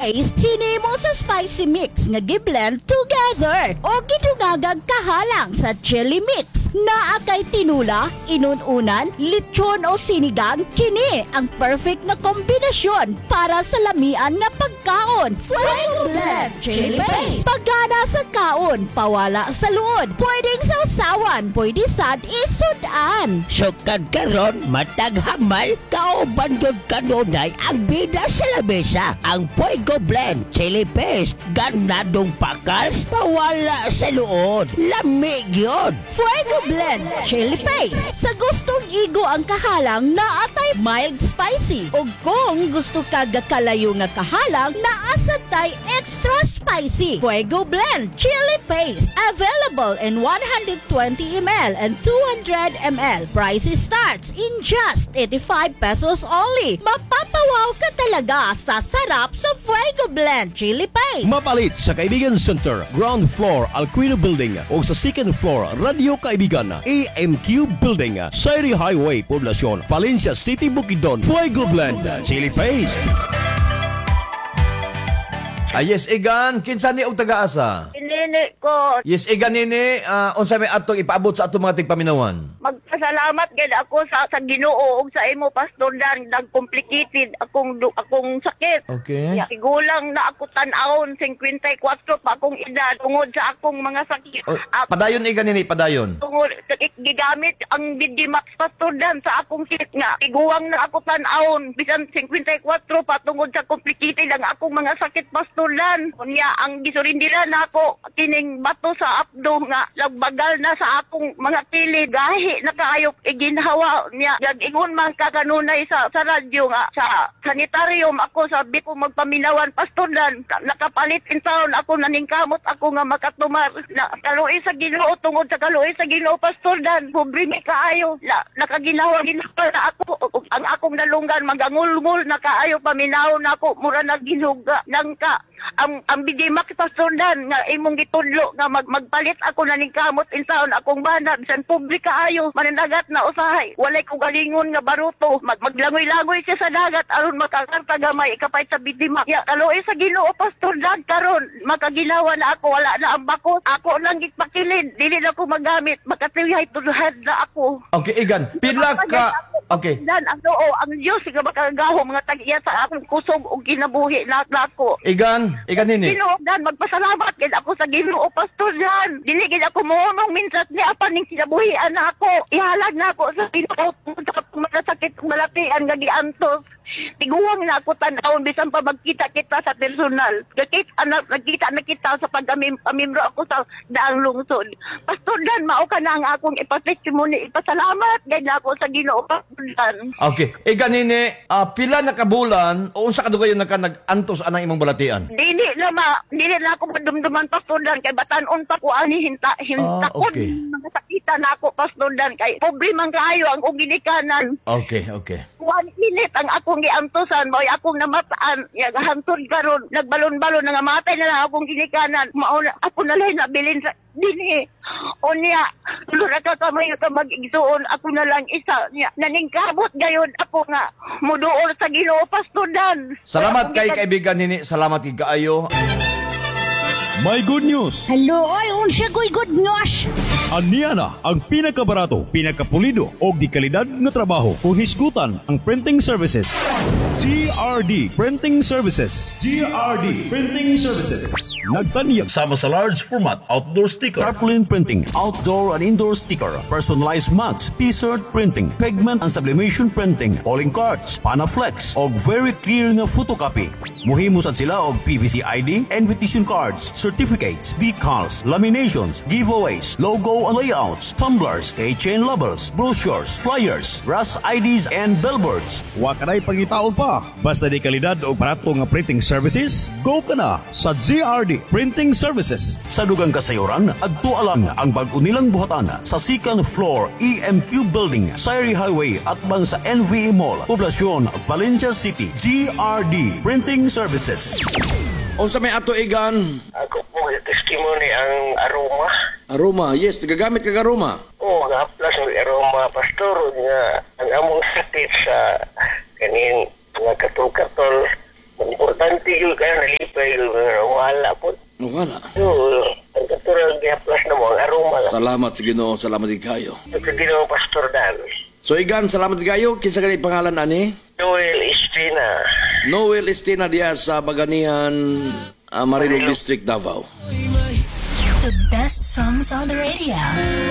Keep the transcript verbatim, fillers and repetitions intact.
paste hinimo sa spicy mix nga gi-blend together o gidungagag kahalang sa chili mix. Naa kay tinula, inununan, lechon o sinigang, kini ang perfect na kombinasyon para sa lamian nga pagkaon. Fuego Blend Chili Paste. Pagana sa kaon, pawala sa luod. Pwedeng sausawan, pwede sad isudan. Sukad karon matag hamal, kauban yun kanunay ang bida sa lamesa. Ang Fuego Blend Chili Paste, ganadong pakals, pawala sa luod. Lamig yun. Fuego Blend Chili Paste. Sa gustong igo ang kahalang na atay mild spicy. O kung gusto ka gakalayo nga kahalang na asatay extra spicy. Fuego Blend Chili Paste. Available in one hundred twenty milliliters and two hundred milliliters. Price starts in just eighty-five pesos only. Mapapawaw ka talaga sa sarap sa Fuego Blend Chili Paste. Mapalit sa Kaibigan Center, ground floor, Alquino Building o sa second floor, Radio Kaibigan, A M Q Building, Sairi Highway, Poblacion, Valencia City, Bukidnon. Fuego Blend Chili Paste. Ah, yes, Egan, kinsa ni og taga-asa? Nini ko. Yes, Egan nini, uh, unsa may atong ipaabot sa atong mga tigpaminawan? Magpasalamat gid ako sa sa Ginoo ug sa imo Pastor Dan, nag-complicated akong du- akong sakit. Okay. Ya, Sigulang na ako tan-awon fifty-four pa akong edad tungod sa akong mga sakit. Oh, Ak- padayon, Egan nini, padayon. tungod ik- gigamit ang Bidimax Pastor Dan sa akong sakit nga. Iguwang na ako tan-awon bisan fifty-four pa tungod sa complicated ang akong mga sakit Pastor Dan. Kunya ang gisurindira na ako kining bato sa abdo nga lagbagal na sa akong mga kilid gahi na kaayok iginhawa niya gag-ingon man kakanunay sa sa radyo nga sa sanitarium ako sabi ko magpaminawan Pastor Dan nakapalit in town ako naningkamot ako nga makatumar na kaluoy sa Ginoo tungod sa kaluoy sa Ginoo Pastor Dan pobre mi kaayo na nakaginawa ginawa na ako ang akong nalunggan magangulngul na kaayo paminawon ako mura na ginuga nang ka ang ang Bidimax Pastor Dan nga imong gitudlo nga mag, magpalit ako na ning kamot in town akong bana bisan publika ayo mananagat na usahay walay ko galingon nga baruto mag, maglangoy-langoy siya sa dagat aron makakarta gamay ikapay sa Bidimax ya kaluoy sa Ginoo Pastor Dan karon makaginawa na ako wala na ang bakot ako lang gitpakilid dili na ko magamit makatiyay tudhad na ako. Okay, Egan, pila ka... Okay. Dan ang oo ang Dios nga makagaho mga tagiya sa akong kusog ug ginabuhi na ako. Egan, Egan nini. Ginoo Dan magpasalamat gid ako sa Ginoo Pastor Dan. Dili gid ako moong minsan ni apan ning kinabuhian na ako. Ihalag na ako sa Ginoo sa mga sakit malatian nga giantos. Tiguwang na ako tan-awon bisan pa magkita kita sa personal. Gakit anak nagkita na kita sa pag-amimro ako sa daang lungsod. Pastor Dan mao ka na ang akong ipatestimony ipasalamat gid na ako sa Ginoo Pastor Dan. Okay, Egan nini, uh, pila na kabulan o unsa kadugayon naka nag-antos anang imong balatian? Dili na ma, dili na ako madumduman Pastor Dan kay batan-on pa ko ani hinta hinta Ah, okay. mga sakita na ako Pastor Dan kay pobre man kaayo ang kong ginikanan. Okay, okay. One minute ang akong giantosan mo'y akong namataan ya hantod karon nagbalon-balon nga matay na lang akong ginikanan mao na ako na lang nabilin sa dinhi unya lura ka kamay ka mag-igsuon ako na lang isa niya naningkamot gayon ako nga muduol sa Ginoo Pastor Dan. Salamat kay Kaya akong kaibigan nini, salamat kay kaayo. May good news! Hello, oy, unsa goy good news? Aniya na ang pinakabarato, pinakapulido o di kalidad nga trabaho kung hisgutan ang printing services. G R D Printing Services. G R D Printing Services. Nagtanyag sama sa large format outdoor sticker, tarpaulin printing, outdoor and indoor sticker, personalized mugs, t-shirt printing, pigment and sublimation printing, calling cards, panaflex og very clear nga photocopy. Muhimo sad sila og P V C I D, invitation cards, certificates, decals, laminations, giveaways, logo and layouts, tumblers, keychain labels, brochures, flyers, brass I Ds and billboards. Wa kanay pangitaon pa. Basta di kalidad o barato nga printing services, go ka na sa G R D Printing Services. Sa dugang kasayuran, adto alang ang bag-o nilang buhatan sa second floor E M Q Building, Sairi Highway at bang sa N V E Mall, Poblacion, Valencia City. G R D Printing Services. Unsa may ato, Egan? Ako po, testimony ang aroma. Aroma, yes, gagamit ka aroma. Oo, oh, gaplas ng aroma, pastor, nga ang among sakit sa kaning mga katol-katol. Importante yun kaya nalipay kayo nga wala po. Wala. So, ang katurang gihaplas na mo, ang aroma lang. Salamat sa Ginoo, salamat di kayo. Ito Ginoo Pastor Dan. So igan, salamat di kayo. Kinsa kanay pangalan ani? Joel Estina. Noel Estina Diaz sa Baganian, uh, Marilog District, Davao. The best songs on the radio.